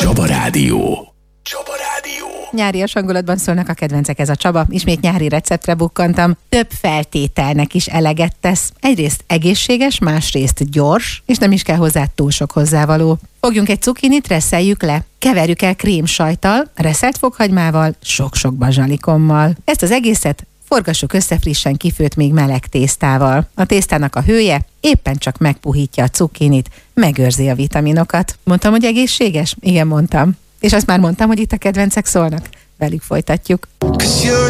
Csaba Rádió. Csaba Rádió. Nyárias hangulatban szólnak a kedvencek, ez a Csaba. Ismét nyári receptre bukkantam. Több feltételnek is eleget tesz. Egyrészt egészséges, másrészt gyors, és nem is kell hozzá túl sok hozzávaló. Fogjunk egy cukinit, resszeljük le. Keverjük el krémsajttal, reszelt fokhagymával, sok-sok bazsalikommal. Ezt az egészet forgassuk össze frissen kifőtt, még meleg tésztával. A tésztának a hője éppen csak megpuhítja a cukinit, megőrzi a vitaminokat. Mondtam, hogy egészséges? Igen, mondtam. És azt már mondtam, hogy itt a kedvencek szólnak. Velük folytatjuk. 'Cause you're